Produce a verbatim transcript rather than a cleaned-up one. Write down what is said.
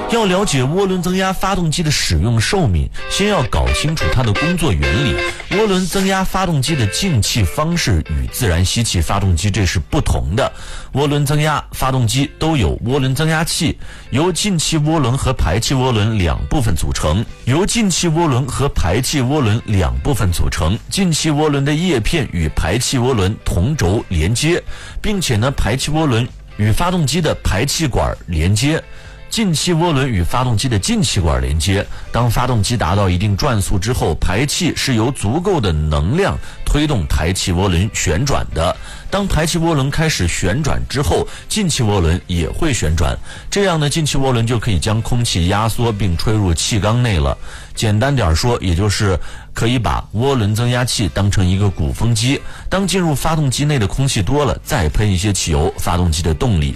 要了解涡轮增压发动机的使用寿命，先要搞清楚它的工作原理。涡轮增压发动机的进气方式与自然吸气发动机这是不同的。涡轮增压发动机都有涡轮增压器，由进气涡轮和排气涡轮两部分组成。由进气涡轮和排气涡轮两部分组成，进气涡轮的叶片与排气涡轮同轴连接，并且呢，排气涡轮与发动机的排气管连接。进气涡轮与发动机的进气管连接，当发动机达到一定转速之后，排气是由足够的能量推动排气涡轮旋转的。当排气涡轮开始旋转之后，进气涡轮也会旋转，这样呢，进气涡轮就可以将空气压缩并吹入气缸内了。简单点说，也就是可以把涡轮增压器当成一个鼓风机，当进入发动机内的空气多了，再喷一些汽油，发动机的动力